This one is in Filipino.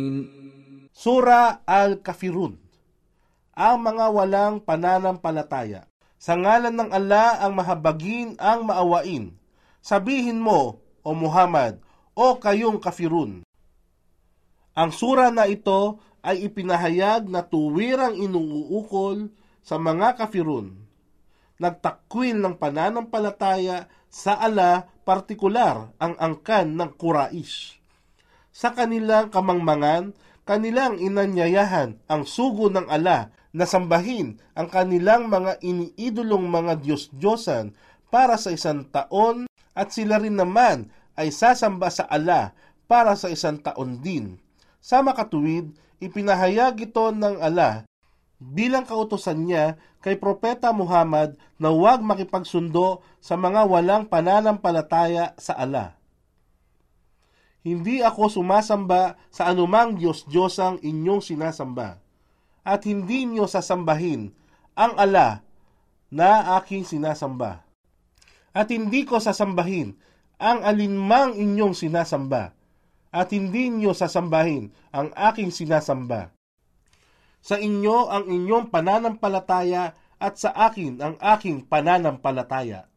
Sura Al-Kafirun, ang mga walang pananampalataya. Sa ngalan ng Allah ang mahabagin ang maawain. Sabihin mo, O Muhammad, o kayong kafirun. Ang sura na ito ay ipinahayag na tuwirang inuukol sa mga kafirun. Nagtakwil ng pananampalataya sa Allah, partikular ang angkan ng Quraish. Sa kanilang kamangmangan, kanilang inanyayahan ang sugo ng Allah na sambahin ang kanilang mga iniidolong mga Diyos-Diyosan para sa 1 taon at sila rin naman ay sasamba sa Allah para sa 1 taon din. Sa makatuwid, ipinahayag ito ng Allah bilang kautusan niya kay Propeta Muhammad na huwag makipagsundo sa mga walang pananampalataya sa Allah. Hindi ako sumasamba sa anumang Diyos-Diyosang inyong sinasamba, at hindi niyo sasambahin ang Allah na aking sinasamba. At hindi ko sasambahin ang alinmang inyong sinasamba, at hindi niyo sasambahin ang aking sinasamba. Sa inyo ang inyong pananampalataya, at sa akin ang aking pananampalataya.